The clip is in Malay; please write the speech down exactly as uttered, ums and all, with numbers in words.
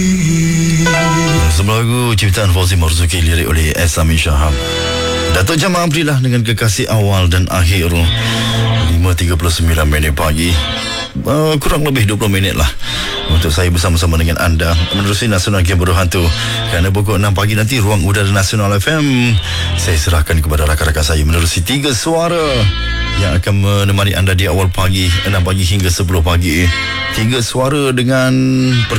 Sebuah lagu ciptaan Fauzi Marzuki, lirik oleh S. Amin Shahab. Datuk Jamal Amrilah dengan Kekasih Awal dan Akhir. lima tiga puluh sembilan minit pagi, uh, kurang lebih dua puluh minit lah untuk saya bersama-sama dengan anda menerusi Nasional Game Bodoh Hantu. Kerana pukul enam pagi nanti Ruang Udara Nasional F M saya serahkan kepada rakan-rakan saya menerusi tiga suara yang akan menemani anda di awal pagi, enam pagi hingga sepuluh pagi. Tiga suara dengan